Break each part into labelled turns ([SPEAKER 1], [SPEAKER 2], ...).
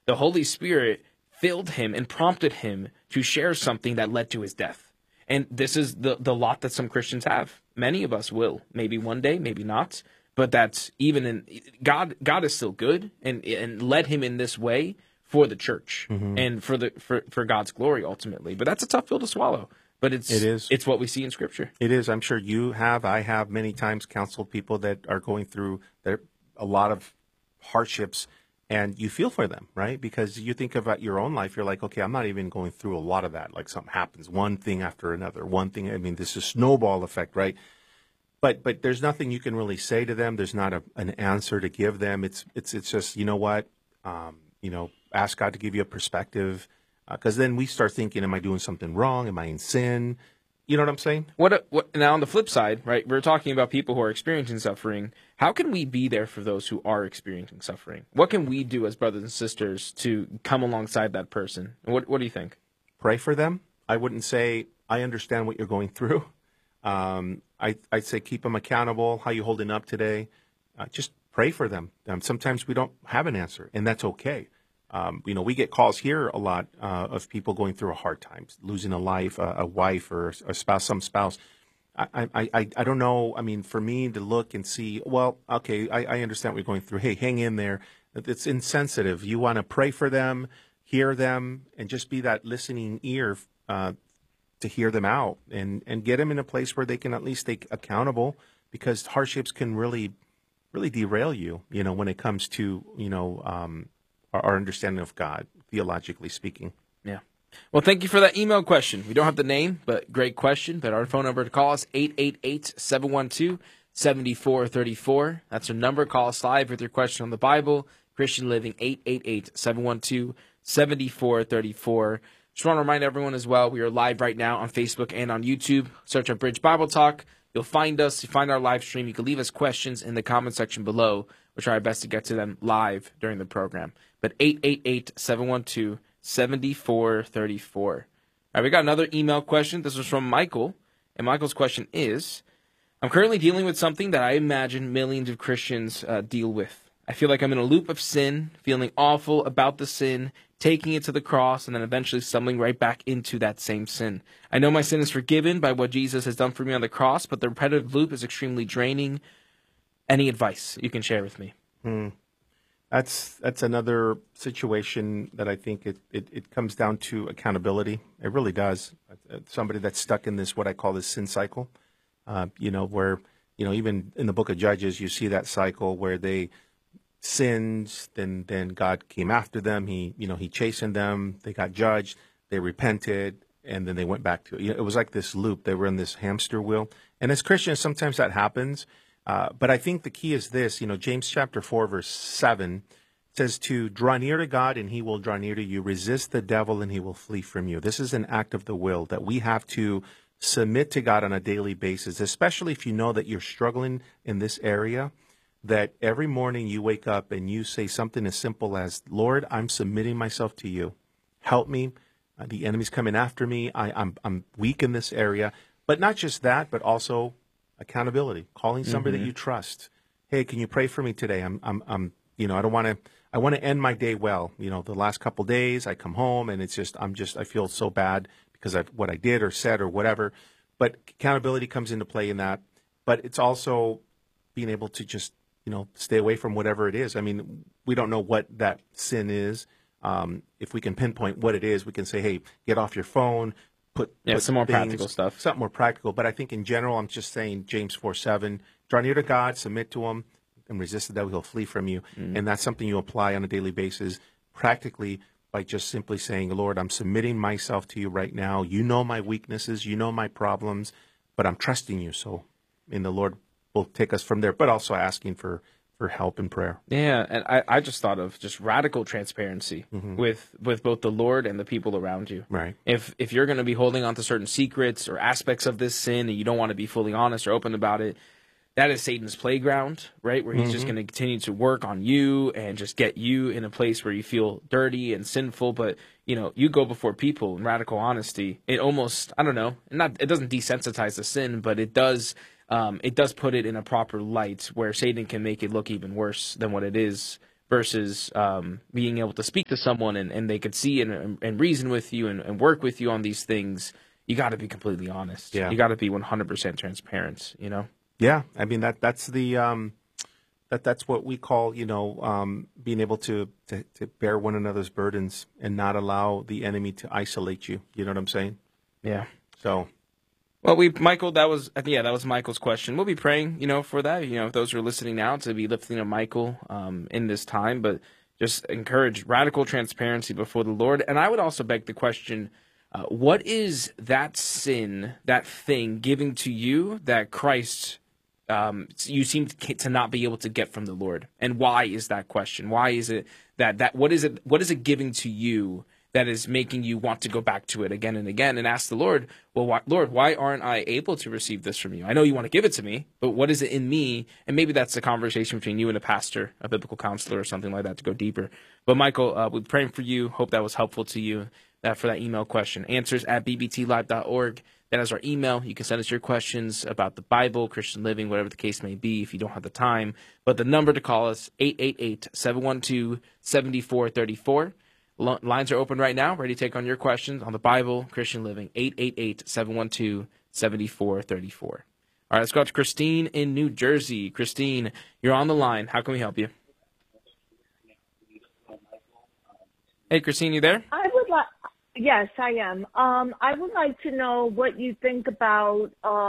[SPEAKER 1] The Holy Spirit filled him and prompted him to share something that led to his death. And this is the lot that some Christians have. Many of us will, maybe one day, maybe not. But that's even in God. God is still good and led him in this way for the church and for God's glory ultimately. But that's a tough pill to swallow. But it is. It's what we see in Scripture.
[SPEAKER 2] It is. I'm sure I have many times counseled people that are going through a lot of hardships, and you feel for them, right? Because you think about your own life. You're like, okay, I'm not even going through a lot of that. Like something happens, one thing after another, one thing. I mean, this is snowball effect, right? But there's nothing you can really say to them. There's not an answer to give them. It's just, you know what, ask God to give you a perspective, because then we start thinking, am I doing something wrong? Am I in sin? You know what I'm saying?
[SPEAKER 1] What now on the flip side, right? We're talking about people who are experiencing suffering. How can we be there for those who are experiencing suffering? What can we do as brothers and sisters to come alongside that person? What do you think?
[SPEAKER 2] Pray for them. I wouldn't say I understand what you're going through. I'd say keep them accountable. How you holding up today? Just pray for them. Sometimes we don't have an answer, and that's okay. We get calls here a lot of people going through a hard time, losing a life, a wife or a spouse, some spouse. I don't know. I mean, for me to look and see, well, okay, I understand what you're going through. Hey, hang in there. It's insensitive. You want to pray for them, hear them, and just be that listening ear to hear them out and get them in a place where they can at least stay accountable, because hardships can really derail you, when it comes to, our understanding of God, theologically speaking.
[SPEAKER 1] Yeah. Well, thank you for that email question. We don't have the name, but great question. But our phone number to call is 888-712-7434. That's our number. Call us live with your question on the Bible, Christian Living, 888-712-7434. Just want to remind everyone as well, we are live right now on Facebook and on YouTube. Search up Bridge Bible Talk. You'll find us. You find our live stream. You can leave us questions in the comment section below. We'll try our best to get to them live during the program. But 888-712-7434. All right, we got another email question. This was from Michael. And Michael's question is, I'm currently dealing with something that I imagine millions of Christians deal with. I feel like I'm in a loop of sin, feeling awful about the sin, taking it to the cross, and then eventually stumbling right back into that same sin. I know my sin is forgiven by what Jesus has done for me on the cross, but the repetitive loop is extremely draining. Any advice you can share with me?
[SPEAKER 2] That's another situation that I think it comes down to accountability. It really does. Somebody that's stuck in this, what I call this sin cycle, where, even in the book of Judges, you see that cycle where they sinned, then God came after them. He chastened them. They got judged. They repented, and then they went back to it. It was like this loop. They were in this hamster wheel. And as Christians, sometimes that happens. But I think the key is this, James chapter 4, verse 7 says to draw near to God and he will draw near to you. Resist the devil and he will flee from you. This is an act of the will that we have to submit to God on a daily basis, especially if you know that you're struggling in this area, that every morning you wake up and you say something as simple as, Lord, I'm submitting myself to you. Help me. The enemy's coming after me. I'm weak in this area. But not just that, but also accountability, calling somebody that you trust. Hey, can you pray for me today? I want to end my day well. The last couple days I come home and it's just, I feel so bad because of what I did or said or whatever. But accountability comes into play in that. But it's also being able to just, stay away from whatever it is. I mean, we don't know what that sin is. If we can pinpoint what it is, we can say, hey, get off your phone, put
[SPEAKER 1] some more practical stuff.
[SPEAKER 2] Something more practical. But I think in general, I'm just saying James 4:7, draw near to God, submit to him, and resist the devil, he'll flee from you. And that's something you apply on a daily basis practically by just simply saying, Lord, I'm submitting myself to you right now. You know my weaknesses, you know my problems, but I'm trusting you. So, the Lord will take us from there, but also asking for help and prayer.
[SPEAKER 1] Yeah, and I just thought of just radical transparency with both the Lord and the people around you.
[SPEAKER 2] Right.
[SPEAKER 1] If you're going to be holding on to certain secrets or aspects of this sin and you don't want to be fully honest or open about it, that is Satan's playground, right? Where he's just going to continue to work on you and just get you in a place where you feel dirty and sinful. But, you go before people in radical honesty. It almost, I don't know, it doesn't desensitize the sin, but it does put it in a proper light where Satan can make it look even worse than what it is versus being able to speak to someone and they could see and reason with you and work with you on these things. You got to be completely honest.
[SPEAKER 2] Yeah.
[SPEAKER 1] You got to be 100% transparent, you know?
[SPEAKER 2] Yeah, I mean that's the that's what we call being able to bear one another's burdens and not allow the enemy to isolate you. You know what I'm saying?
[SPEAKER 1] Yeah.
[SPEAKER 2] So,
[SPEAKER 1] Well, Michael, that was Michael's question. We'll be praying, for that. Those who are listening now to be lifting up Michael in this time, but just encourage radical transparency before the Lord. And I would also beg the question: what is that sin, that thing, giving to you that Christ? You seem to not be able to get from the Lord, and why is that question? Why is it that what is it giving to you that is making you want to go back to it again and again and ask the Lord, well, Lord, why aren't I able to receive this from you? I know you want to give it to me, but what is it in me? And maybe that's a conversation between you and a pastor, a biblical counselor, or something like that to go deeper. But Michael, we're praying for you. Hope that was helpful to you for that email question. answers@bbtlive.org. That is our email. You can send us your questions about the Bible, Christian living, whatever the case may be if you don't have the time. But the number to call us, 888-712-7434. Lines are open right now, ready to take on your questions on the Bible, Christian living, 888-712-7434. All right, let's go out to Christine in New Jersey. Christine, you're on the line. How can we help you? Hey, Christine, you there?
[SPEAKER 3] Yes, I am. I would like to know what you think about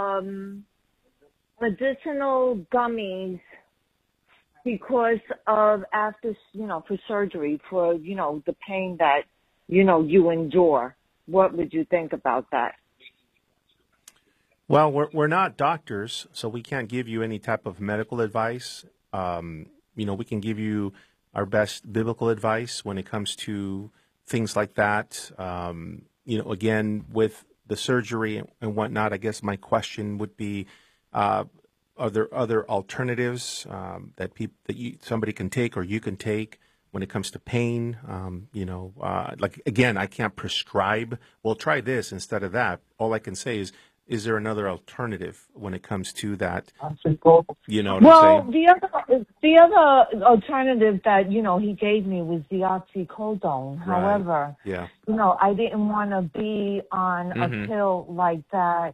[SPEAKER 3] medicinal gummies because of for surgery, for, the pain that, you endure. What would you think about that?
[SPEAKER 2] well, we're not doctors, so we can't give you any type of medical advice. We can give you our best biblical advice when it comes to things like that. Again, with the surgery and whatnot, I guess my question would be, are there other alternatives that somebody can take or you can take when it comes to pain? Again, I can't prescribe, well, try this instead of that. All I can say is there another alternative when it comes to that? You know what I'm saying?
[SPEAKER 3] The other alternative that, he gave me was the oxycodone.
[SPEAKER 2] Right.
[SPEAKER 3] However,
[SPEAKER 2] Yeah.
[SPEAKER 3] I didn't want to be on a pill like that,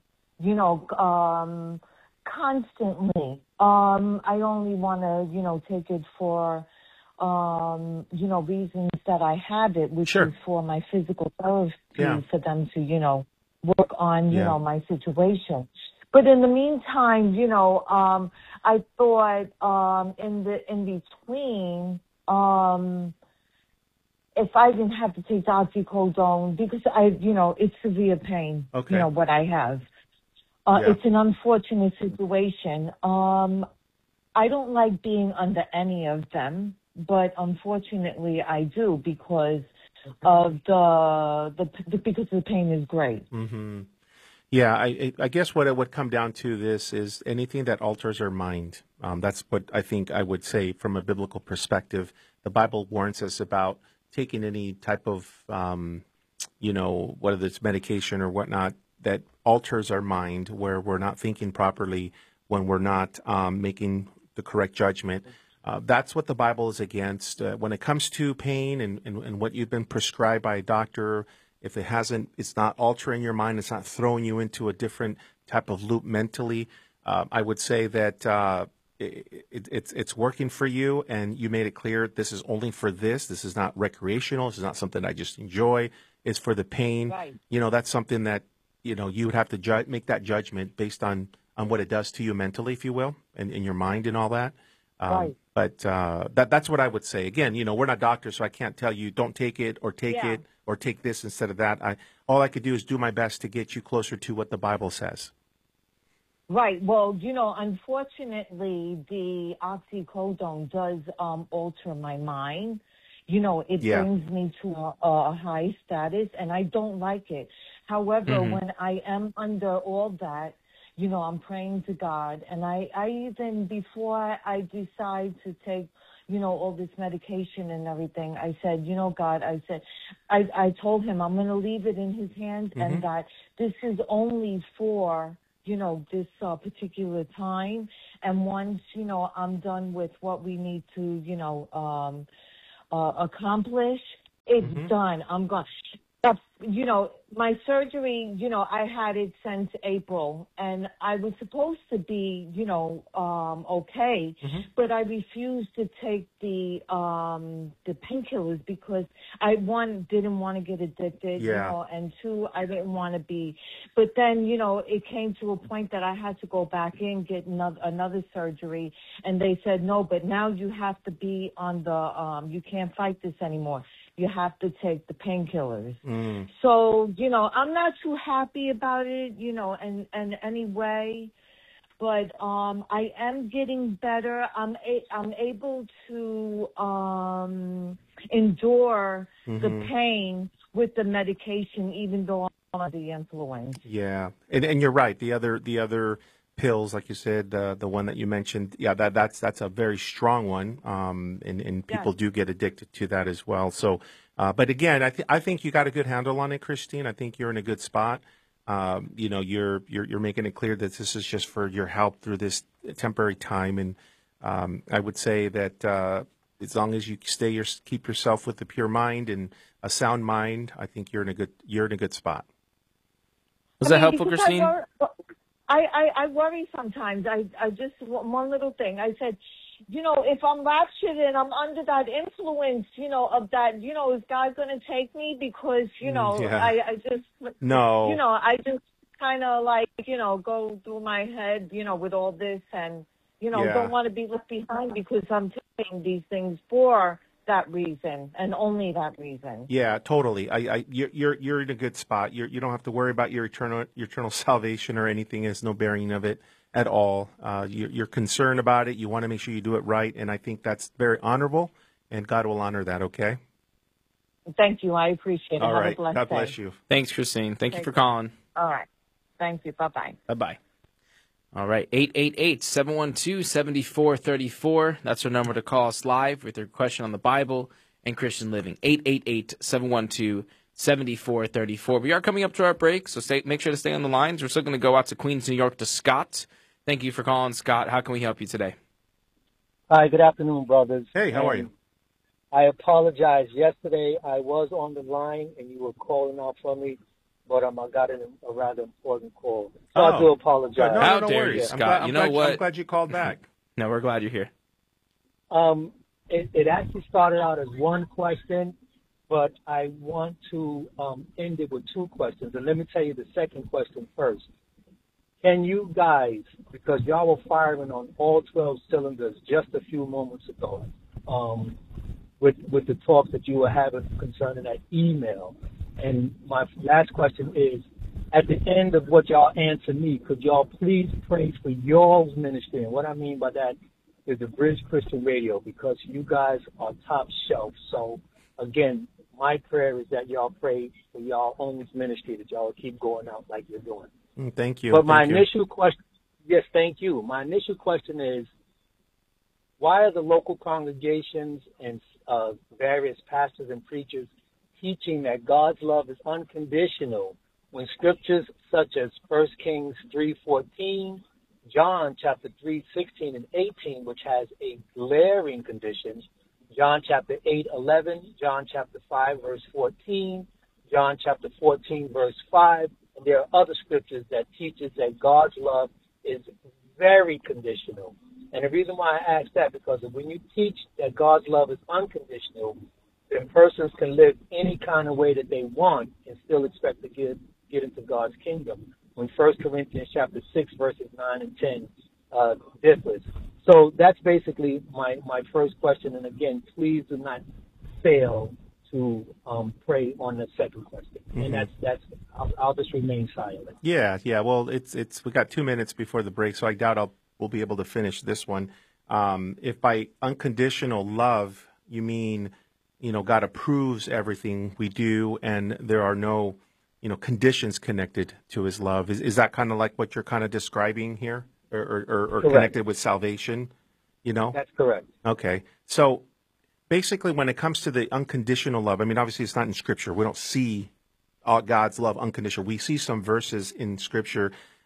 [SPEAKER 3] constantly. I only want to, take it for, reasons that I have it, which
[SPEAKER 2] Sure.
[SPEAKER 3] is for my physical therapy,
[SPEAKER 2] Yeah.
[SPEAKER 3] for them to, work on,
[SPEAKER 2] Yeah.
[SPEAKER 3] my situation. But in the meantime, I thought in between, if I didn't have to take oxycodone, because it's severe pain,
[SPEAKER 2] Okay.
[SPEAKER 3] what I have.
[SPEAKER 2] Yeah.
[SPEAKER 3] It's an unfortunate situation. I don't like being under any of them, but unfortunately I do because of because the pain is great.
[SPEAKER 2] Mm-hmm. Yeah, I guess what it would come down to this is anything that alters our mind. That's what I think I would say from a biblical perspective. The Bible warns us about taking any type of, whether it's medication or whatnot, that alters our mind, where we're not thinking properly, when we're not making the correct judgment. That's what the Bible is against. When it comes to pain and what you've been prescribed by a doctor, if it's not altering your mind, it's not throwing you into a different type of loop mentally, I would say that it's working for you, and you made it clear this is only for this. This is not recreational. This is not something I just enjoy. It's for the pain.
[SPEAKER 3] Right.
[SPEAKER 2] That's something that, you would have to make that judgment based on what it does to you mentally, if you will, and in your mind and all that.
[SPEAKER 3] Right.
[SPEAKER 2] But that's what I would say. Again, we're not doctors, so I can't tell you don't take it or take it or take this instead of that. All I could do is do my best to get you closer to what the Bible says.
[SPEAKER 3] Right. Well, unfortunately, the oxycodone does alter my mind. It brings me to a high status, and I don't like it. However, when I am under all that, I'm praying to God, and I even, before I decide to take, all this medication and everything, I said, God, I told him I'm going to leave it in his hands, and that this is only for, this particular time. And once, I'm done with what we need to, accomplish, it's done. I'm gone. My surgery, I had it since April, and I was supposed to be, okay, but I refused to take the painkillers because didn't want to get addicted, and two, I didn't want to be. But then, it came to a point that I had to go back in, get another surgery, and they said, no, but now you have to be on the, you can't fight this anymore. You have to take the painkillers. So, I'm not too happy about it, in any way, but I am getting better. I'm able to endure the pain with the medication, even though I'm under the influence.
[SPEAKER 2] Yeah, and you're right. The other pills, like you said, the one that you mentioned, that's a very strong one, and people do get addicted to that as well. So, but again, I think you got a good handle on it, Christine. I think you're in a good spot. You're making it clear that this is just for your help through this temporary time, and I would say that as long as you keep yourself with a pure mind and a sound mind, I think you're in a good spot.
[SPEAKER 1] Was that helpful, Christine?
[SPEAKER 3] I worry sometimes. I just, one little thing. I said, if I'm raptured and I'm under that influence, of that, is God going to take me? Because, I just,
[SPEAKER 2] no,
[SPEAKER 3] I just kind of like, go through my head, with all this and, don't want to be left behind because I'm taking these things for that reason and only that reason.
[SPEAKER 2] Yeah, totally. You're in a good spot. You don't have to worry about your eternal salvation or anything. There's no bearing of it at all. You're concerned about it. You want to make sure you do it right, and I think that's very honorable, and God will honor that. Okay.
[SPEAKER 3] Thank you. I appreciate it.
[SPEAKER 2] All right.
[SPEAKER 3] Have a blessed
[SPEAKER 2] God bless
[SPEAKER 3] day.
[SPEAKER 2] you.
[SPEAKER 1] Thanks, Christine. Thank you for calling.
[SPEAKER 3] All right. Thank you. Bye-bye.
[SPEAKER 1] Bye-bye. All right, 888-712-7434. That's our number to call us live with your question on the Bible and Christian living. 888-712-7434. We are coming up to our break, so make sure to stay on the lines. We're still going to go out to Queens, New York to Scott. Thank you for calling, Scott. How can we help you today?
[SPEAKER 4] Hi, good afternoon, brothers.
[SPEAKER 2] Hey, how are you?
[SPEAKER 4] I apologize. Yesterday I was on the line and you were calling out for me, but I got a rather important call. So I do apologize.
[SPEAKER 2] No,
[SPEAKER 1] How
[SPEAKER 2] no
[SPEAKER 1] dare
[SPEAKER 2] worries.
[SPEAKER 1] you, Scott?
[SPEAKER 2] I'm glad you called back.
[SPEAKER 1] No, we're glad you're here.
[SPEAKER 4] It actually started out as one question, but I want to end it with two questions. And let me tell you the second question first. Can you guys, because y'all were firing on all 12 cylinders just a few moments ago, with the talks that you were having concerning that email, and my last question is, at the end of what y'all answer me, could y'all please pray for y'all's ministry? And what I mean by that is the Bridge Christian Radio, because you guys are top shelf. So, again, my prayer is that y'all pray for y'all own ministry, that y'all will keep going out like you're doing.
[SPEAKER 2] Thank you.
[SPEAKER 4] But my initial question, yes, thank you. My initial question is, why are the local congregations and various pastors and preachers teaching that God's love is unconditional when scriptures such as 1 Kings 3:14, John chapter 3:16 and 18, which has a glaring condition, John chapter 8:11, John chapter 5 verse 14, John chapter 14 verse 5, and there are other scriptures that teaches that God's love is very conditional. And the reason why I ask that, because when you teach that God's love is unconditional, then persons can live any kind of way that they want and still expect to get into God's kingdom. When 1 Corinthians chapter 6, verses 9 and 10 differs. So that's basically my first question. And again, please do not fail to pray on the second question. Mm-hmm. And that's I'll just remain silent.
[SPEAKER 2] Yeah. Well, we got 2 minutes before the break, so I doubt we'll be able to finish this one. If by unconditional love you mean, God approves everything we do and there are no, conditions connected to his love, is that kind of like what you're kind of describing here, or connected with salvation?
[SPEAKER 4] That's correct.
[SPEAKER 2] Okay. So basically, when it comes to the unconditional love, I mean, obviously it's not in Scripture. We don't see God's love unconditional. We see some verses in Scripture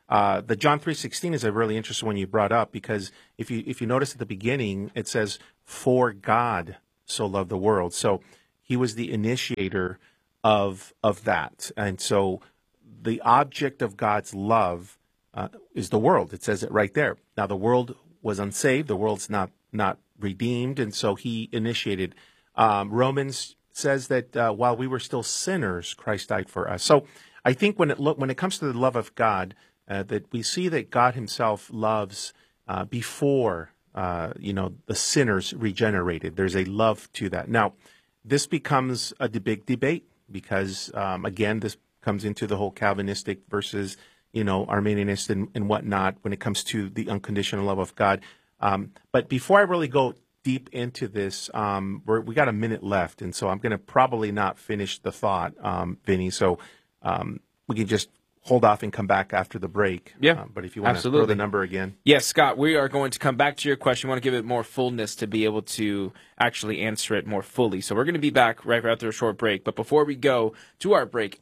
[SPEAKER 2] The John 3:16 is a really interesting one you brought up, because if you notice at the beginning, it says, "For God so loved the world." So he was the initiator of that. And so the object of God's love is the world. It says it right there. Now, the world was unsaved. The world's not redeemed. And so he initiated. Romans says that while we were still sinners, Christ died for us. So I think when it comes to the love of God, that we see that God himself loves before, the sinners regenerated. There's a love to that. Now, this becomes a big debate because, again, this comes into the whole Calvinistic versus, Arminianist and whatnot when it comes to the unconditional love of God. But before I really go deep into this, we got a minute left, and so I'm going to probably not finish the thought, Vinny. So we can just hold off and come back after the break.
[SPEAKER 1] Yeah,
[SPEAKER 2] but if you want to throw the number again.
[SPEAKER 1] Yes, Scott, we are going to come back to your question. We want to give it more fullness to be able to actually answer it more fully. So we're going to be back right after a short break. But before we go to our break,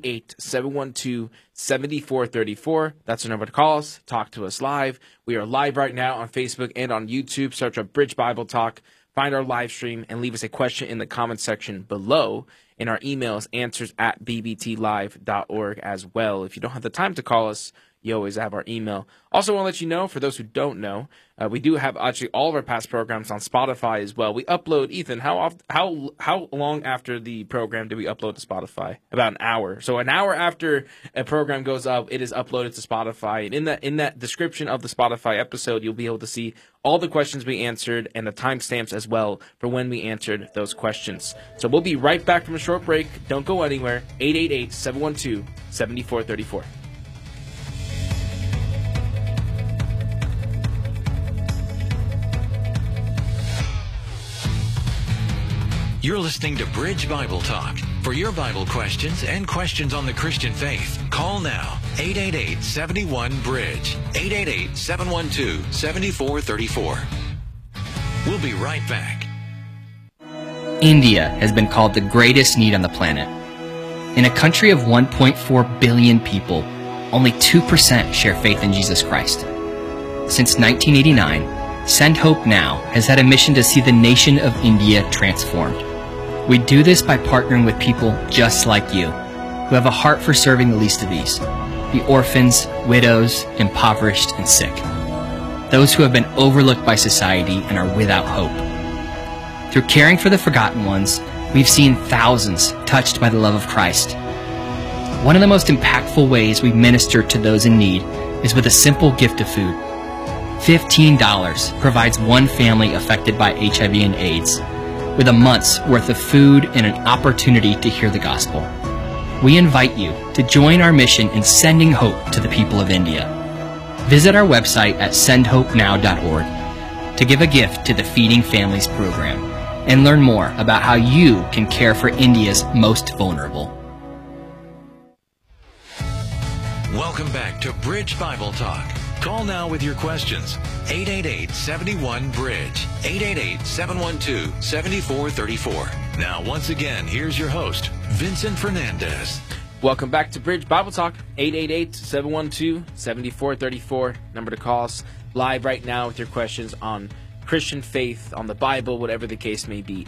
[SPEAKER 1] 888-712-7434. That's the number to call us. Talk to us live. We are live right now on Facebook and on YouTube. Search up Bridge Bible Talk. Find our live stream and leave us a question in the comment section below. And our email is answers@bbtlive.org as well. If you don't have the time to call us, you always have our email. Also, want to let you know, for those who don't know, we do have actually all of our past programs on Spotify as well. We upload, Ethan, how long after the program do we upload to Spotify? About an hour. So an hour after a program goes up, it is uploaded to Spotify. And in that description of the Spotify episode, you'll be able to see all the questions we answered and the timestamps as well for when we answered those questions. So we'll be right back from a short break. Don't go anywhere. 888-712-7434.
[SPEAKER 5] You're listening to Bridge Bible Talk. For your Bible questions and questions on the Christian faith, call now. 888-71-BRIDGE. 888-712-7434. We'll be right back.
[SPEAKER 6] India has been called the greatest need on the planet. In a country of 1.4 billion people, only 2% share faith in Jesus Christ. Since 1989, Send Hope Now has had a mission to see the nation of India transformed. We do this by partnering with people just like you, who have a heart for serving the least of these, the orphans, widows, impoverished, and sick. Those who have been overlooked by society and are without hope. Through caring for the forgotten ones, we've seen thousands touched by the love of Christ. One of the most impactful ways we minister to those in need is with a simple gift of food. $15 provides one family affected by HIV and AIDS with a month's worth of food and an opportunity to hear the gospel. We invite you to join our mission in sending hope to the people of India. Visit our website at sendhopenow.org to give a gift to the Feeding Families program and learn more about how you can care for India's most vulnerable.
[SPEAKER 5] Welcome back to Bridge Bible Talk. Call now with your questions. 888-71-BRIDGE. 888-712-7434. Now, once again, here's your host, Vincent Fernandez.
[SPEAKER 1] Welcome back to Bridge Bible Talk. 888-712-7434. Number to call us live right now with your questions on Christian faith, on the Bible, whatever the case may be.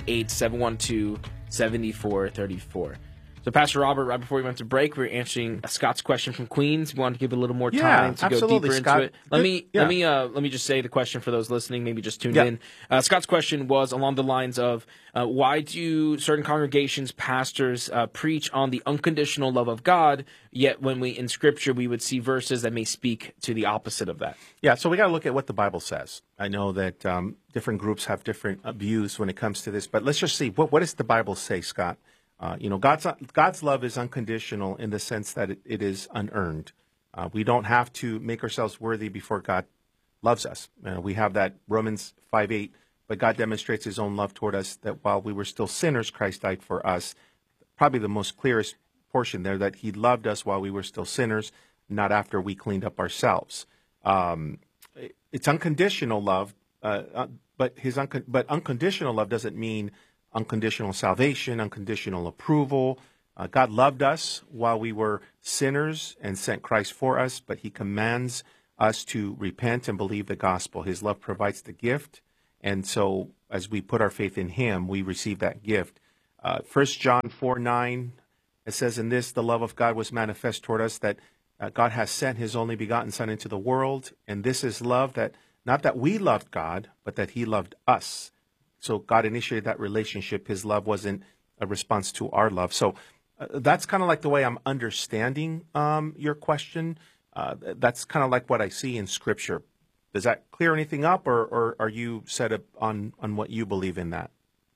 [SPEAKER 1] 888-712-7434. So, Pastor Robert, right before we went to break, we were answering Scott's question from Queens. We wanted to give it a little more time to go deeper
[SPEAKER 2] Scott.
[SPEAKER 1] into it. Let me just say the question for those listening, maybe just tuned in. Scott's question was along the lines of, why do certain congregations, pastors, preach on the unconditional love of God, yet when we in Scripture we would see verses that may speak to the opposite of that?
[SPEAKER 2] Yeah, so we got to look at what the Bible says. I know that different groups have different views when it comes to this, but let's just see what does the Bible say, Scott? God's love is unconditional in the sense that it is unearned. We don't have to make ourselves worthy before God loves us. We have that Romans 5:8, but God demonstrates his own love toward us that while we were still sinners, Christ died for us. Probably the most clearest portion there, that he loved us while we were still sinners, not after we cleaned up ourselves. It's unconditional love, but unconditional love doesn't mean unconditional salvation, unconditional approval. God loved us while we were sinners and sent Christ for us, but he commands us to repent and believe the gospel. His love provides the gift, and so as we put our faith in him, we receive that gift. 1 John 4:9, it says, "In this the love of God was manifest toward us, that God has sent his only begotten Son into the world, and this is love, that not that we loved God, but that he loved us." So God initiated that relationship. His love wasn't a response to our love. So that's kind of like the way I'm understanding your question. That's kind of like what I see in Scripture. Does that clear anything up, or are you set up on what you believe in that?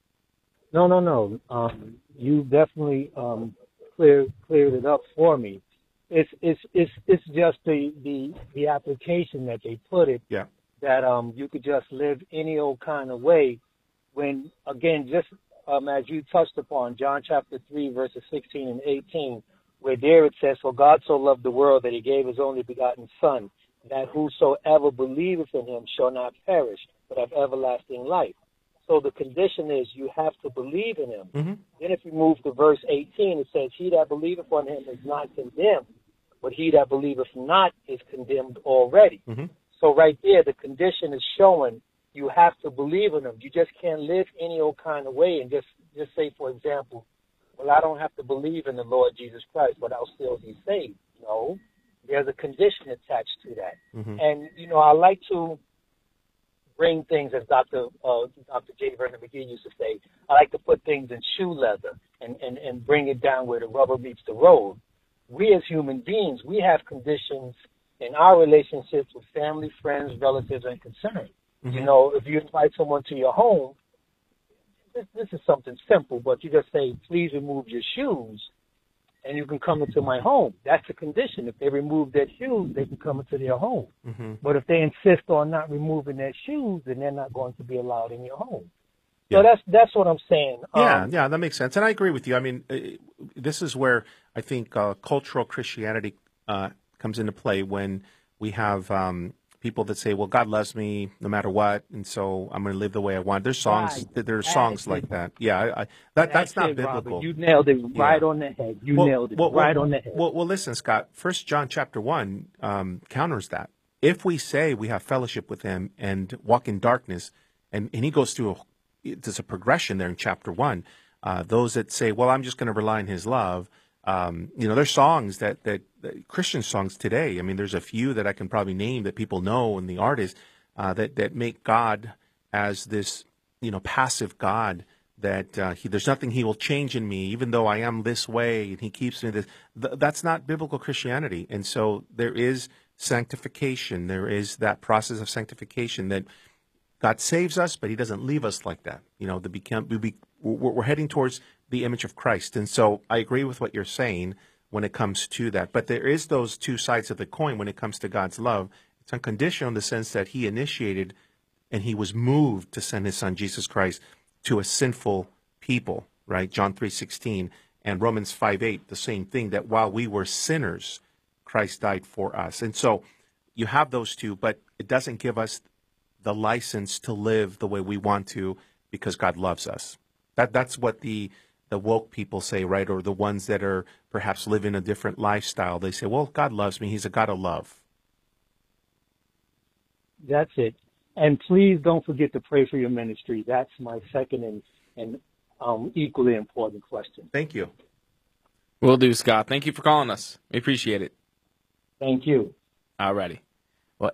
[SPEAKER 4] No. You definitely cleared it up for me. It's just the application that they put it.
[SPEAKER 2] Yeah.
[SPEAKER 4] That you could just live any old kind of way. When again, just as you touched upon, John chapter 3 verses 16 and 18, where there it says, "For God so loved the world that he gave his only begotten Son, that whosoever believeth in him shall not perish, but have everlasting life." So the condition is you have to believe in him.
[SPEAKER 2] Mm-hmm.
[SPEAKER 4] Then if you move to verse 18, it says, "He that believeth on him is not condemned, but he that believeth not is condemned already."
[SPEAKER 2] Mm-hmm.
[SPEAKER 4] So right there, the condition is showing you have to believe in him. You just can't live any old kind of way and just say, for example, "Well, I don't have to believe in the Lord Jesus Christ, but I'll still be saved." No, there's a condition attached to that.
[SPEAKER 2] Mm-hmm.
[SPEAKER 4] And, I like to bring things, as Dr. J. Vernon McGee used to say, I like to put things in shoe leather and bring it down where the rubber meets the road. We as human beings, we have conditions in our relationships with family, friends, relatives, and concerns.
[SPEAKER 2] Mm-hmm.
[SPEAKER 4] If you invite someone to your home, this is something simple, but you just say, "Please remove your shoes, and you can come into my home." That's the condition. If they remove their shoes, they can come into their home.
[SPEAKER 2] Mm-hmm.
[SPEAKER 4] But if they insist on not removing their shoes, then they're not going to be allowed in your home.
[SPEAKER 2] Yeah.
[SPEAKER 4] So that's what I'm saying.
[SPEAKER 2] Yeah, that makes sense. And I agree with you. I mean, this is where I think cultural Christianity comes into play, when we have people that say, "Well, God loves me no matter what, and so I'm going to live the way I want." There's songs.
[SPEAKER 4] Right.
[SPEAKER 2] There's songs like that. Yeah, that's not biblical.
[SPEAKER 4] Robert. You nailed it right on the head. Nailed it right on the head.
[SPEAKER 2] Well, listen, Scott. 1 John chapter 1 counters that. If we say we have fellowship with him and walk in darkness, and he goes through there's a progression there in chapter 1. Those that say, "Well, I'm just going to rely on his love," there's songs that Christian songs today. I mean, there's a few that I can probably name that people know, and the artists that make God as this, passive God, that there's nothing he will change in me, even though I am this way, and he keeps me this. That's not biblical Christianity. And so there is sanctification. There is that process of sanctification that God saves us, but he doesn't leave us like that. We're heading towards the image of Christ. And so I agree with what you're saying when it comes to that. But there is those two sides of the coin when it comes to God's love. It's unconditional in the sense that he initiated and he was moved to send his son, Jesus Christ, to a sinful people, right? John 3:16 and Romans 5:8, the same thing, that while we were sinners, Christ died for us. And so you have those two, but it doesn't give us the license to live the way we want to because God loves us. That's what the woke people say, right? Or the ones that are perhaps living a different lifestyle. They say, "Well, God loves me. He's a God of love."
[SPEAKER 4] That's it. And please don't forget to pray for your ministry. That's my second and equally important question.
[SPEAKER 2] Thank you.
[SPEAKER 1] Will do, Scott. Thank you for calling us. We appreciate it.
[SPEAKER 4] Thank you.
[SPEAKER 1] All righty. Well,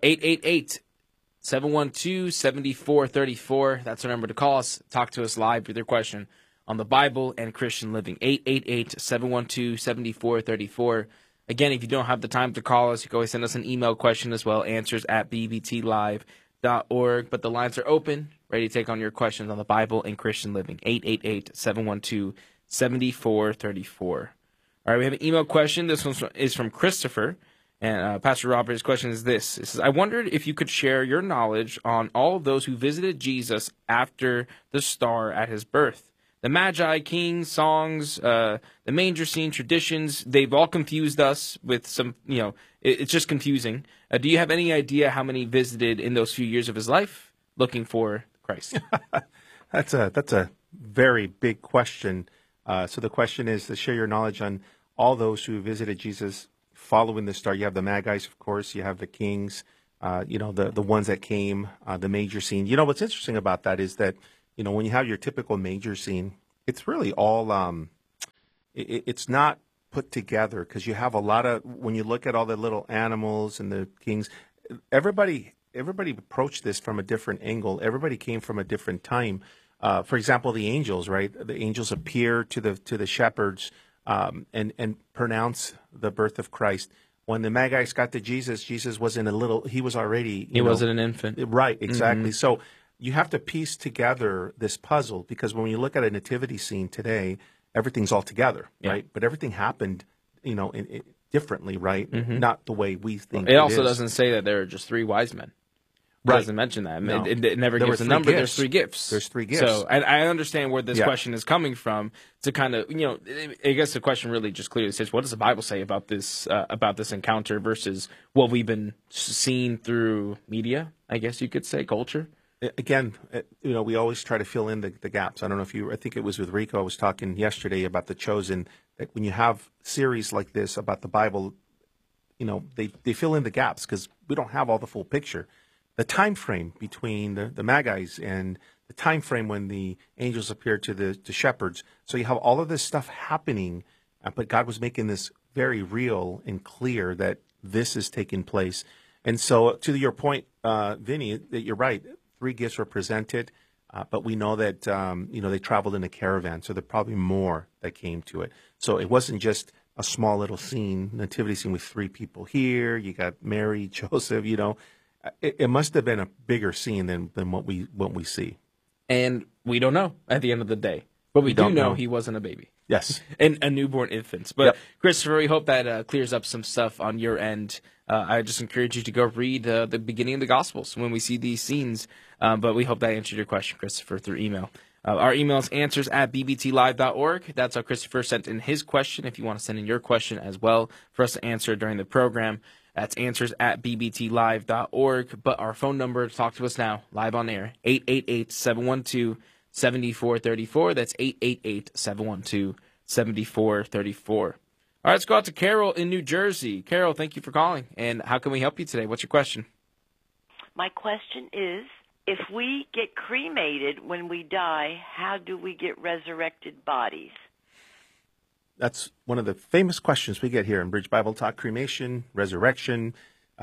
[SPEAKER 1] 888-712-7434. That's our number to call us. Talk to us live with your question on the Bible and Christian living. 888-712-7434. Again, if you don't have the time to call us, you can always send us an email question as well, answers@bbtlive.org. But the lines are open, ready to take on your questions on the Bible and Christian living. 888-712-7434. All right, we have an email question. This one is from Christopher. And Pastor Robert, his question is this. It says, "I wondered if you could share your knowledge on all of those who visited Jesus after the star at his birth. The Magi, kings, songs, the manger scene, traditions, they've all confused us with some, it's just confusing. Do you have any idea how many visited in those few years of his life looking for Christ?"
[SPEAKER 2] That's a very big question. So the question is to share your knowledge on all those who visited Jesus following the star. You have the Magi's, of course. You have the kings, the ones that came, the major scene. You know, what's interesting about that is that, when you have your typical major scene, it's really all, it's not put together because you have a lot of, when you look at all the little animals and the kings, everybody approached this from a different angle. Everybody came from a different time. For example, the angels, right? The angels appear to the shepherds and pronounce the birth of Christ. When the Magi's got to Jesus, Jesus wasn't he was already,
[SPEAKER 1] he wasn't an infant.
[SPEAKER 2] Right, exactly.
[SPEAKER 1] Mm-hmm.
[SPEAKER 2] So you have to piece together this puzzle because when you look at a nativity scene today, everything's all together, right? But everything happened, differently, right? Mm-hmm. Not the way we think.
[SPEAKER 1] It also doesn't say that there are just 3 wise men. Right. It doesn't mention that.
[SPEAKER 2] No.
[SPEAKER 1] It never gives a number. There's 3 gifts.
[SPEAKER 2] There's 3 gifts.
[SPEAKER 1] So I understand where this question is coming from. To kind of, I guess the question really just clearly says, what does the Bible say about this encounter versus what we've been seeing through media? I guess you could say culture.
[SPEAKER 2] Again, we always try to fill in the gaps. I don't know I think it was with Rico. I was talking yesterday about The Chosen. That when you have series like this about the Bible, they fill in the gaps because we don't have all the full picture. The time frame between the Magi's and the time frame when the angels appeared to the shepherds. So you have all of this stuff happening, but God was making this very real and clear that this is taking place. And so to your point, Vinny, that you're right. 3 gifts were presented, but we know that they traveled in a caravan, so there are probably more that came to it. So it wasn't just a small little nativity scene with 3 people here. You got Mary, Joseph. It must have been a bigger scene than what we see.
[SPEAKER 1] And we don't know at the end of the day. But we do know he wasn't a baby.
[SPEAKER 2] Yes.
[SPEAKER 1] And a newborn infant. But, Christopher, we hope that clears up some stuff on your end. I just encourage you to go read the beginning of the Gospels when we see these scenes. But we hope that answered your question, Christopher, through email. Our email is answers@bbtlive.org. That's how Christopher sent in his question. If you want to send in your question as well for us to answer during the program, that's answers@bbtlive.org. But our phone number to talk to us now, live on air, 888-712-7434. That's 888-712-7434. All right, let's go out to Carol in New Jersey. Carol, thank you for calling. And how can we help you today? What's your question?
[SPEAKER 7] My question is, if we get cremated when we die, how do we get resurrected bodies?
[SPEAKER 2] That's one of the famous questions we get here in Bridge Bible Talk: cremation, resurrection.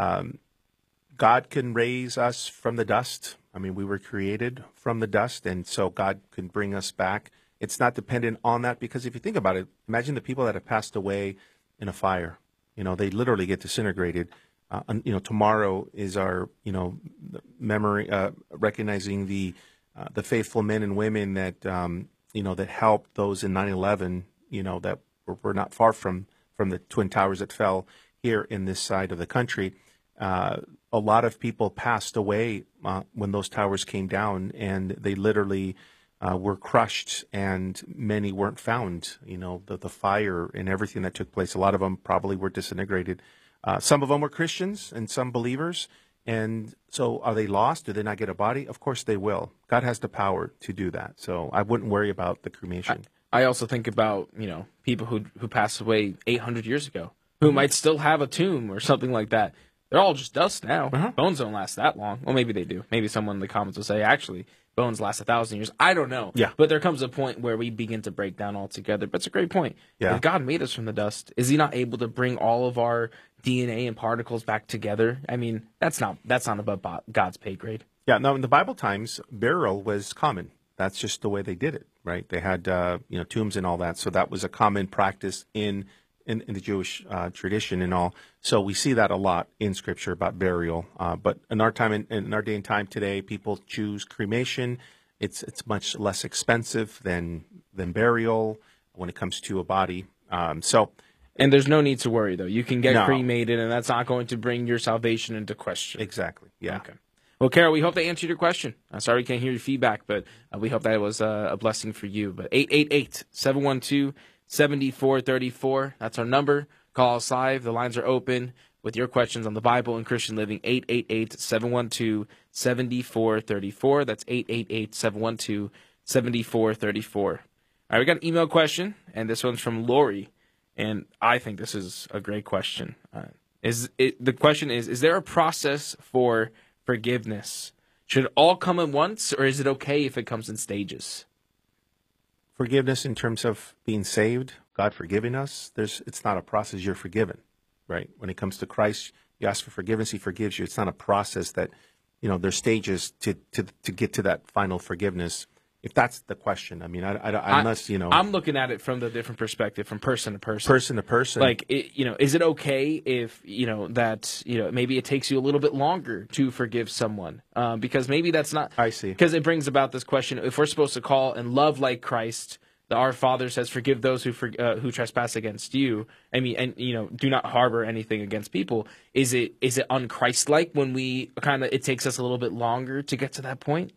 [SPEAKER 2] God can raise us from the dust. I mean, we were created from the dust, and so God can bring us back. It's not dependent on that because if you think about it, imagine the people that have passed away in a fire. They literally get disintegrated. Tomorrow is our, memory, recognizing the faithful men and women that, that helped those in 9/11, that were not far from the Twin Towers that fell here in this side of the country. A lot of people passed away when those towers came down, and they literally were crushed, and many weren't found. The fire and everything that took place, a lot of them probably were disintegrated. Some of them were Christians and some believers. And so are they lost? Do they not get a body? Of course they will. God has the power to do that. So I wouldn't worry about the cremation.
[SPEAKER 1] I also think about, people who passed away 800 years ago who might still have a tomb or something like that. They're all just dust now. Bones don't last that long. Well, maybe they do. Maybe someone in the comments will say, actually, bones last 1,000 years. I don't know.
[SPEAKER 2] Yeah.
[SPEAKER 1] But there comes a point where we begin to break down altogether. But it's a great point.
[SPEAKER 2] Yeah.
[SPEAKER 1] If God made us from the dust, is he not able to bring all of our DNA and particles back together? I mean, that's not above God's pay grade.
[SPEAKER 2] Yeah. No, in the Bible times, burial was common. That's just the way they did it, right? They had, tombs and all that. So that was a common practice in the Jewish tradition and all. So we see that a lot in Scripture about burial. But in our time, in our day and time today, people choose cremation. It's much less expensive than burial when it comes to a body. And
[SPEAKER 1] there's no need to worry, though. You can get cremated, and that's not going to bring your salvation into question.
[SPEAKER 2] Exactly. Yeah.
[SPEAKER 1] Okay. Well, Carol, we hope they answered your question. Sorry we can't hear your feedback, but we hope that it was a blessing for you. But 888-712-7434, that's our number. Call us live. The lines are open with your questions on the Bible and Christian living. 888-712-7434. That's 888-712-7434. right, we got an email question, and this one's from Lori, and I think this is a great question. The question is there a process for forgiveness? Should it all come at once, or is it okay if it comes in stages?
[SPEAKER 2] Forgiveness in terms of being saved, God forgiving us, it's not a process. You're forgiven, right? When it comes to Christ, you ask for forgiveness, he forgives you. It's not a process that, there's stages to get to that final forgiveness. If that's the question, I mean, unless,
[SPEAKER 1] I'm looking at it from the different perspective, from person to person.
[SPEAKER 2] Person to person.
[SPEAKER 1] Like, is it okay if, that, maybe it takes you a little bit longer to forgive someone? Because maybe that's not...
[SPEAKER 2] I see.
[SPEAKER 1] Because it brings about this question, if we're supposed to call and love like Christ, our Father says, forgive those who trespass against you. I mean, and do not harbor anything against people. Is it un-Christ-like when it takes us a little bit longer to get to that point?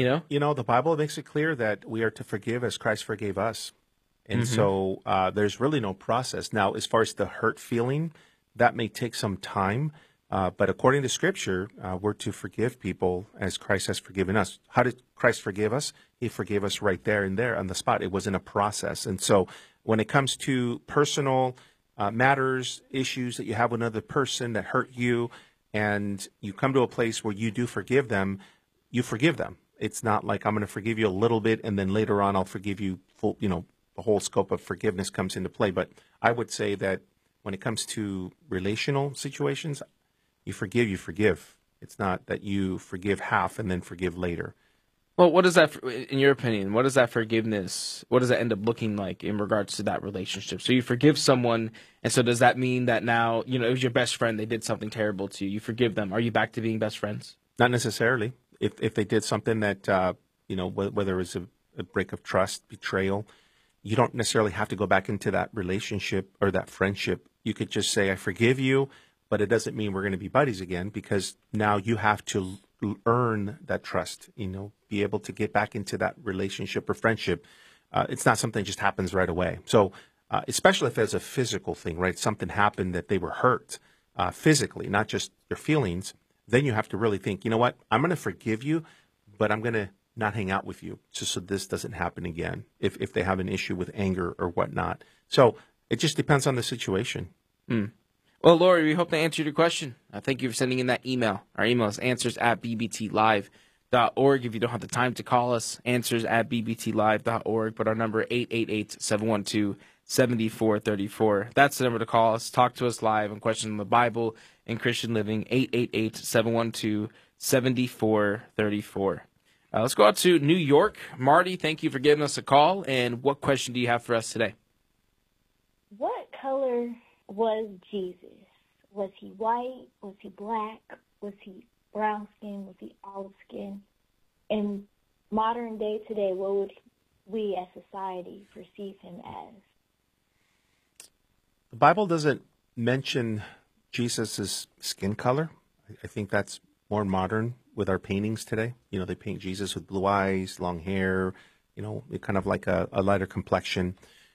[SPEAKER 2] The Bible makes it clear that we are to forgive as Christ forgave us. And so there's really no process. Now, as far as the hurt feeling, that may take some time. But according to Scripture, we're to forgive people as Christ has forgiven us. How did Christ forgive us? He forgave us right there and there on the spot. It wasn't a process. And so when it comes to personal matters, issues that you have with another person that hurt you, and you come to a place where you do forgive them, you forgive them. It's not like I'm going to forgive you a little bit and then later on I'll forgive you full, the whole scope of forgiveness comes into play. But I would say that when it comes to relational situations, you forgive. It's not that you forgive half and then forgive later.
[SPEAKER 1] Well, what is that, in your opinion, what is that forgiveness, what does that end up looking like in regards to that relationship? So you forgive someone, and so does that mean that now, it was your best friend, they did something terrible to you, you forgive them. Are you back to being best friends?
[SPEAKER 2] Not necessarily. If they did something that, whether it was a break of trust, betrayal, you don't necessarily have to go back into that relationship or that friendship. You could just say, I forgive you, but it doesn't mean we're going to be buddies again, because now you have to earn that trust, be able to get back into that relationship or friendship. It's not something that just happens right away. So especially if there's a physical thing, right? Something happened that they were hurt physically, not just their feelings. Then you have to really think, you know what, I'm going to forgive you, but I'm going to not hang out with you just so this doesn't happen again if they have an issue with anger or whatnot. So it just depends on the situation.
[SPEAKER 1] Well, Lori, we hope to answer your question. Thank you for sending in that email. Our email is answers@bbtlive.org. If you don't have the time to call us, answers@bbtlive.org, but our number 888-712-7434. That's the number to call us. Talk to us live on questions on the Bible and Christian living, 888-712-7434. Let's go out to New York. Marty, thank you for giving us a call. And what question do you have for us today?
[SPEAKER 8] What color was Jesus? Was he white? Was he black? Was he brown skin? Was he olive skin? In modern day today, what would we as society perceive him as?
[SPEAKER 2] The Bible doesn't mention Jesus' skin color. I think that's more modern with our paintings today. They paint Jesus with blue eyes, long hair, kind of like a lighter complexion.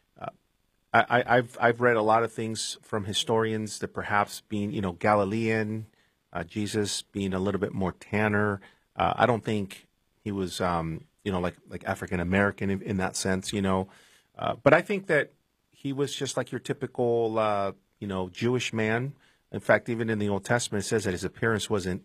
[SPEAKER 2] I've read a lot of things from historians that perhaps being, Galilean, Jesus being a little bit more tanner. I don't think he was, like African American in that sense, But I think that he was just like your typical, Jewish man. In fact, even in the Old Testament, it says that his appearance wasn't,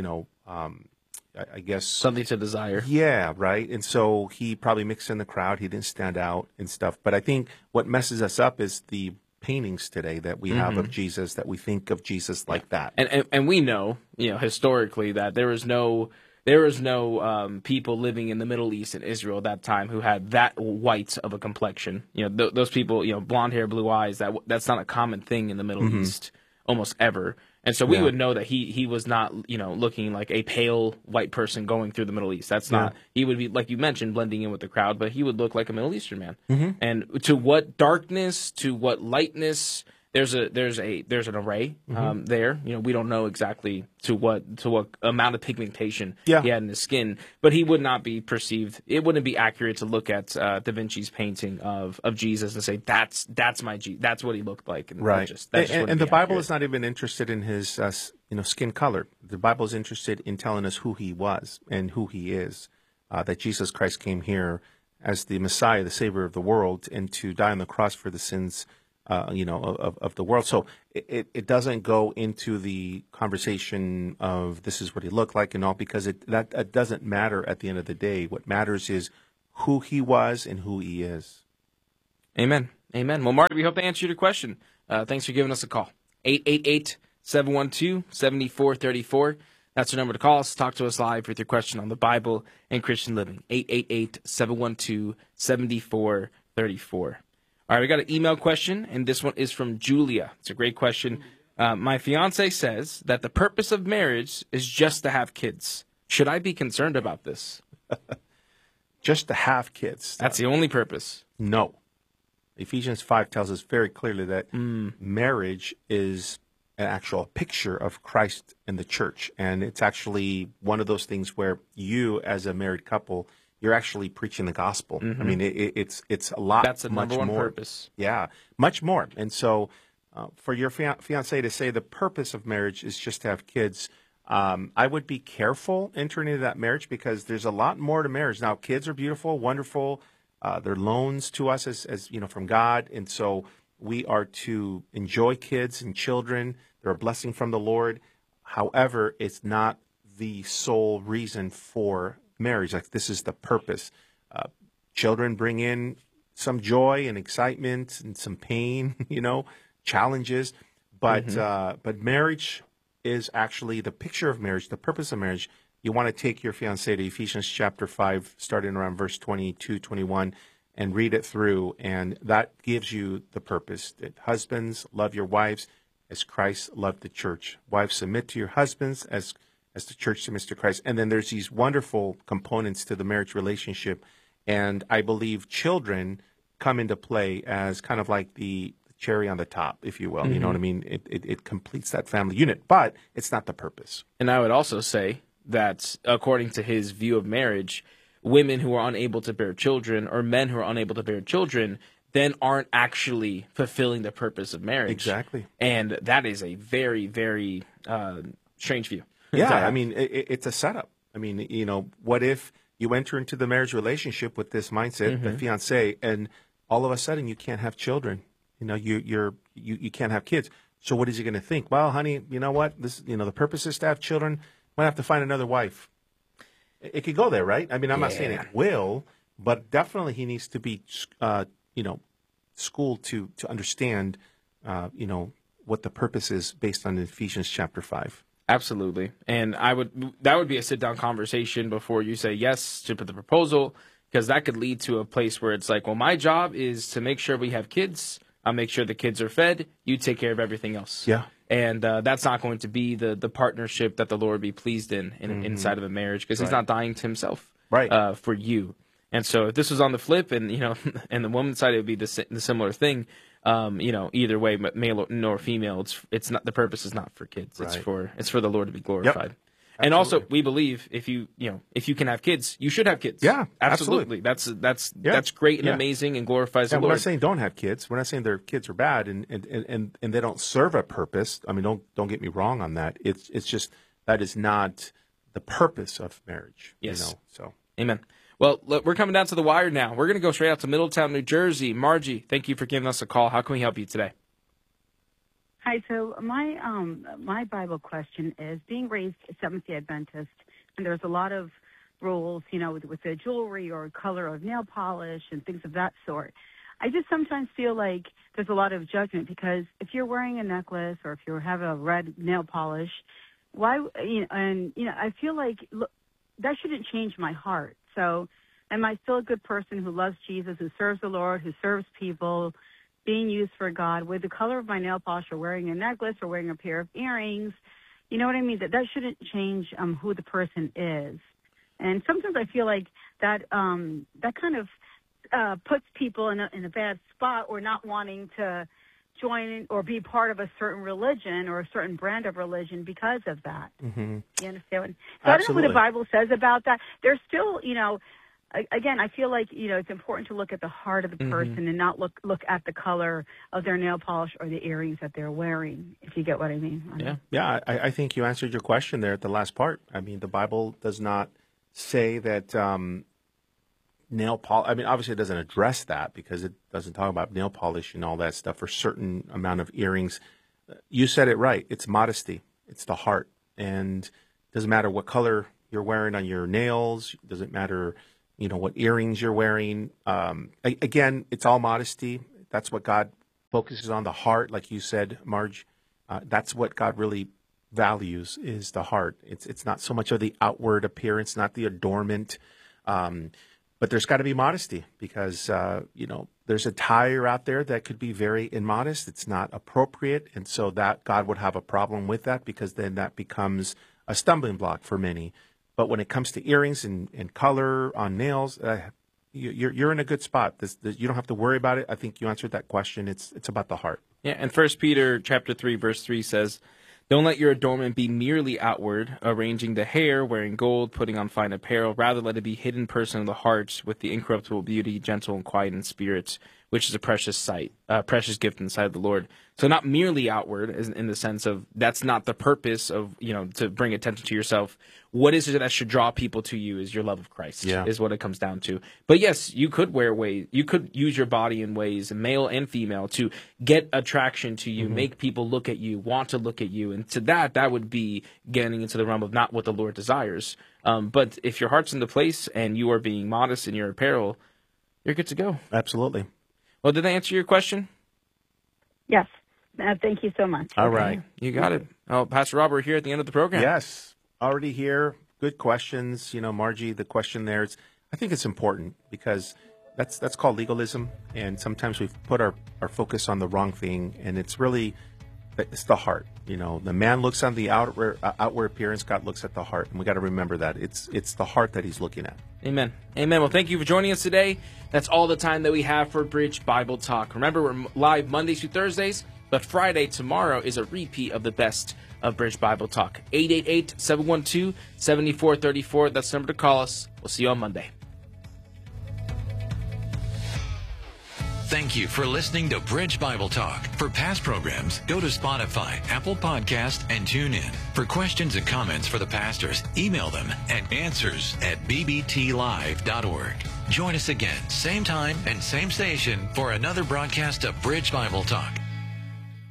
[SPEAKER 2] I guess
[SPEAKER 1] something to desire.
[SPEAKER 2] Yeah, right. And so he probably mixed in the crowd. He didn't stand out and stuff. But I think what messes us up is the paintings today that we have of Jesus, that we think of Jesus like that.
[SPEAKER 1] And we know, historically that there was no people living in the Middle East and Israel at that time who had that white of a complexion. Those people, blonde hair, blue eyes. That's not a common thing in the Middle East almost ever. And so we would know that he was not, looking like a pale white person going through the Middle East. That's not. He would be, like you mentioned, blending in with the crowd, but he would look like a Middle Eastern man. And to what darkness, to what lightness, there's an array there. We don't know exactly to what amount of pigmentation he had in his skin, but he would not be perceived. It wouldn't be accurate to look at Da Vinci's painting of Jesus and say that's my Jesus. That's what he looked like. And
[SPEAKER 2] right.
[SPEAKER 1] And
[SPEAKER 2] the Bible is not even interested in his skin color. The Bible is interested in telling us who he was and who he is. That Jesus Christ came here as the Messiah, the Savior of the world, and to die on the cross for the sins, of the world. So it doesn't go into the conversation of this is what he looked like and all, because that doesn't matter at the end of the day. What matters is who he was and who he is.
[SPEAKER 1] Amen. Amen. Well, Marty, we hope to answer your question. Thanks for giving us a call. 888-712-7434. That's the number to call us. Talk to us live with your question on the Bible and Christian living. 888-712-7434. All right, we got an email question, and this one is from Julia. It's a great question. My fiance says that the purpose of marriage is just to have kids. Should I be concerned about this?
[SPEAKER 2] Just to have kids.
[SPEAKER 1] That's the only purpose.
[SPEAKER 2] No. Ephesians 5 tells us very clearly that marriage is an actual picture of Christ and the church. And it's actually one of those things where you, as a married couple, you're actually preaching the gospel. I mean, it's a lot.
[SPEAKER 1] That's the
[SPEAKER 2] much
[SPEAKER 1] number one
[SPEAKER 2] more.
[SPEAKER 1] purpose.
[SPEAKER 2] Yeah, much more. And so for your fiance to say the purpose of marriage is just to have kids, I would be careful entering into that marriage, because there's a lot more to marriage. Now, kids are beautiful, wonderful. They're loans to us as from God. And so we are to enjoy kids and children. They're a blessing from the Lord. However, it's not the sole reason for marriage. Like, this is the purpose. Children bring in some joy and excitement and some pain, challenges. But marriage is actually the picture of marriage, the purpose of marriage. You want to take your fiancé to Ephesians chapter 5, starting around verse 22, 21, and read it through. And that gives you the purpose that husbands, love your wives as Christ loved the church. Wives, submit to your husbands as the church submits to Christ. And then there's these wonderful components to the marriage relationship. And I believe children come into play as kind of like the cherry on the top, if you will. You know what I mean? It completes that family unit, but it's not the purpose.
[SPEAKER 1] And I would also say that according to his view of marriage, women who are unable to bear children or men who are unable to bear children then aren't actually fulfilling the purpose of marriage.
[SPEAKER 2] Exactly.
[SPEAKER 1] And that is a very, very strange view.
[SPEAKER 2] Yeah, I mean, it's a setup. I mean, what if you enter into the marriage relationship with this mindset, the fiancé, and all of a sudden you can't have children? You can't have kids. So what is he going to think? Well, honey, you know what? This, the purpose is to have children. Might have to find another wife. It could go there, right? I mean, I'm not saying it will, but definitely he needs to be, schooled to understand, what the purpose is based on Ephesians chapter 5.
[SPEAKER 1] Absolutely. And that would be a sit-down conversation before you say yes to the proposal, because that could lead to a place where it's like, well, my job is to make sure we have kids. I'll make sure the kids are fed. You take care of everything else.
[SPEAKER 2] Yeah.
[SPEAKER 1] And that's not going to be the partnership that the Lord would be pleased inside of a marriage, because he's not dying to himself for you. And so if this was on the flip and, and the woman's side, it would be the similar thing. Either way, male nor female, it's not, the purpose is not for kids. Right. It's for the Lord to be glorified. Yep. And also, we believe if you can have kids, you should have kids.
[SPEAKER 2] Yeah,
[SPEAKER 1] absolutely. That's great and amazing and glorifies the Lord.
[SPEAKER 2] We're not saying don't have kids. We're not saying their kids are bad and they don't serve a purpose. I mean, don't get me wrong on that. It's just that is not the purpose of marriage.
[SPEAKER 1] Yes.
[SPEAKER 2] So
[SPEAKER 1] amen. Well, we're coming down to the wire now. We're going to go straight out to Middletown, New Jersey. Margie, thank you for giving us a call. How can we help you today?
[SPEAKER 9] Hi. So my Bible question is, being raised Seventh-day Adventist, and there's a lot of rules, with the jewelry or color of nail polish and things of that sort. I just sometimes feel like there's a lot of judgment, because if you're wearing a necklace or if you have a red nail polish, why? I feel like that shouldn't change my heart. So, am I still a good person who loves Jesus, who serves the Lord, who serves people, being used for God, with the color of my nail polish or wearing a necklace or wearing a pair of earrings? You know what I mean? That shouldn't change who the person is. And sometimes I feel like that kind of puts people in a bad spot, or not wanting to join or be part of a certain religion or a certain brand of religion because of that.
[SPEAKER 2] Mm-hmm.
[SPEAKER 9] You understand? So I don't know what the Bible says about that. There's still, again, I feel like, it's important to look at the heart of the person and not look at the color of their nail polish or the earrings that they're wearing, if you get what I mean.
[SPEAKER 2] Yeah, I think you answered your question there at the last part. I mean, the Bible does not say that nail polish. I mean, obviously it doesn't address that because it doesn't talk about nail polish and all that stuff for certain amount of earrings. You said it right. It's modesty. It's the heart. And it doesn't matter what color you're wearing on your nails. It doesn't matter, what earrings you're wearing. Again, it's all modesty. That's what God focuses on, the heart, like you said, Marge. That's what God really values, is the heart. It's not so much of the outward appearance, not the adornment, but there's got to be modesty because, there's a tire out there that could be very immodest. It's not appropriate. And so that God would have a problem with that because then that becomes a stumbling block for many. But when it comes to earrings and color on nails, you're in a good spot. You don't have to worry about it. I think you answered that question. It's about the heart.
[SPEAKER 1] Yeah, and 1 Peter chapter 3, verse 3 says, "Don't let your adornment be merely outward, arranging the hair, wearing gold, putting on fine apparel. Rather, let it be hidden person of the heart with the incorruptible beauty, gentle and quiet in spirit, which is a precious gift in the sight of the Lord." So not merely outward, in the sense of that's not the purpose of, to bring attention to yourself. What is it that should draw people to you is your love of Christ, is what it comes down to. But yes, you could you could use your body in ways, male and female, to get attraction to you, make people look at you, want to look at you. And to that would be getting into the realm of not what the Lord desires. But if your heart's in the place and you are being modest in your apparel, you're good to go.
[SPEAKER 2] Absolutely.
[SPEAKER 1] Well, did I answer your question?
[SPEAKER 9] Yes. Thank you so much.
[SPEAKER 2] All right.
[SPEAKER 1] You got it. Oh, Pastor Rob, we're here at the end of the program.
[SPEAKER 2] Yes. Already here. Good questions. Margie, the question there, I think it's important because that's called legalism. And sometimes we've put our focus on the wrong thing. And it's the heart. The man looks on the outward appearance. God looks at the heart. And we got to remember that. It's the heart that he's looking at.
[SPEAKER 1] Amen. Amen. Well, thank you for joining us today. That's all the time that we have for Bridge Bible Talk. Remember, we're live Mondays through Thursdays, but Friday, tomorrow, is a repeat of the best of Bridge Bible Talk. 888-712-7434. That's the number to call us. We'll see you on Monday.
[SPEAKER 5] Thank you for listening to Bridge Bible Talk. For past programs, go to Spotify, Apple Podcast, and TuneIn. For questions and comments for the pastors, email them at answers@bbtlive.org. Join us again, same time and same station, for another broadcast of Bridge Bible Talk.